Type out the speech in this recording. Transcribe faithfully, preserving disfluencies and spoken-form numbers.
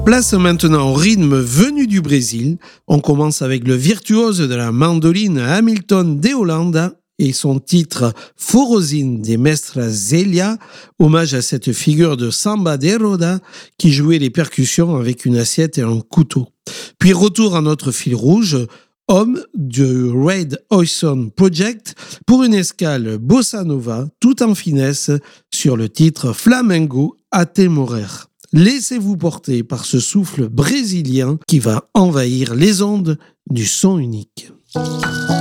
Place maintenant au rythme venu du Brésil. On commence avec le virtuose de la mandoline Hamilton de Holanda et son titre Forrozine des Mestres Zélia, hommage à cette figure de samba de roda qui jouait les percussions avec une assiette et un couteau. Puis retour à notre fil rouge, homme du Red Oison Project pour une escale bossa nova tout en finesse sur le titre Flamengo Até Morer. Laissez-vous porter par ce souffle brésilien qui va envahir les ondes du son unique.